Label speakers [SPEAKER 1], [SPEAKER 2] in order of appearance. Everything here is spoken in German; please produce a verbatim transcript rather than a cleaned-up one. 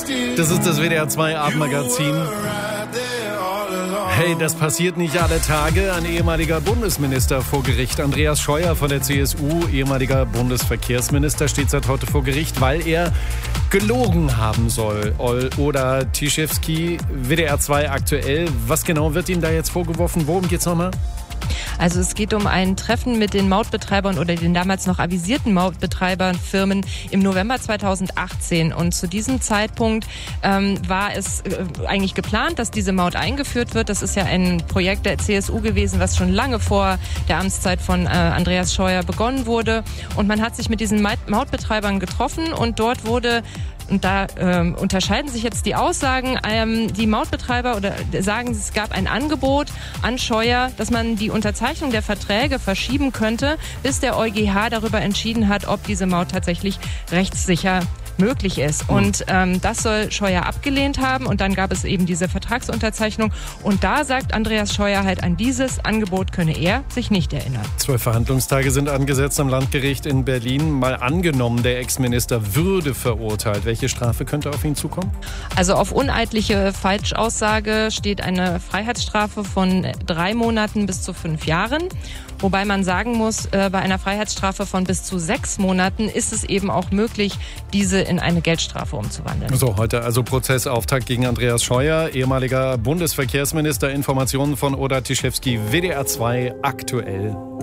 [SPEAKER 1] Das ist das W D R zwei Abendmagazin. Hey, das passiert nicht alle Tage. Ein ehemaliger Bundesminister vor Gericht. Andreas Scheuer von der C S U, ehemaliger Bundesverkehrsminister, steht seit heute vor Gericht, weil er gelogen haben soll. Oder Tischewski, W D R zwei aktuell. Was genau wird ihm da jetzt vorgeworfen? Worum geht's nochmal?
[SPEAKER 2] Also es geht um ein Treffen mit den Mautbetreibern oder den damals noch avisierten Mautbetreiberfirmen im November zweitausendachtzehn. Und zu diesem Zeitpunkt ähm, war es äh, eigentlich geplant, dass diese Maut eingeführt wird. Das ist ja ein Projekt der C S U gewesen, was schon lange vor der Amtszeit von äh, Andreas Scheuer begonnen wurde. Und man hat sich mit diesen Mautbetreibern getroffen und dort wurde... Und da ähm, unterscheiden sich jetzt die Aussagen. Ähm, die Mautbetreiber oder sagen, es gab ein Angebot an Scheuer, dass man die Unterzeichnung der Verträge verschieben könnte, bis der EuGH darüber entschieden hat, ob diese Maut tatsächlich rechtssicher möglich ist. Und ähm, das soll Scheuer abgelehnt haben. Und dann gab es eben diese Vertragsunterzeichnung. Und da sagt Andreas Scheuer halt, an dieses Angebot könne er sich nicht erinnern.
[SPEAKER 1] Zwölf Verhandlungstage sind angesetzt am Landgericht in Berlin. Mal angenommen, der Ex-Minister würde verurteilt. Welche Strafe könnte auf ihn zukommen?
[SPEAKER 2] Also auf uneidliche Falschaussage steht eine Freiheitsstrafe von drei Monaten bis zu fünf Jahren. Wobei man sagen muss, äh, bei einer Freiheitsstrafe von bis zu sechs Monaten ist es eben auch möglich, diese in eine Geldstrafe umzuwandeln.
[SPEAKER 1] So, heute also Prozessauftakt gegen Andreas Scheuer, ehemaliger Bundesverkehrsminister. Informationen von Oda Tischewski, W D R zwei aktuell.